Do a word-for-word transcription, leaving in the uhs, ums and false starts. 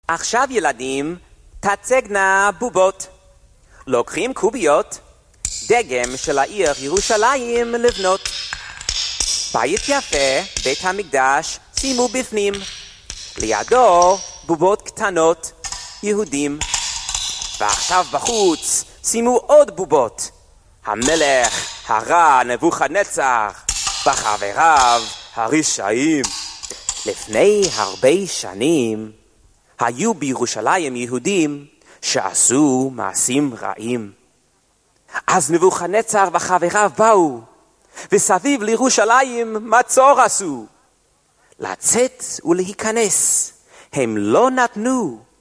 עכשיו ילדים, תצגנה בובות. לוקחים קוביות, דגם של העיר ירושלים לבנות. בית יפה, בית המקדש, שימו בפנים. לידו בובות קטנות, יהודים. ועכשיו בחוץ, שימו עוד בובות. המלך הרע נבוכדנצר, וחבריו הרשעים. לפני הרבה שנים, היו בירושלים יהודים שעשו מעשים רעים. אז נבוכדנצר וחבריו באו, וסביב לירושלים מצור עשו. לצאת ולהיכנס הם לא נתנו,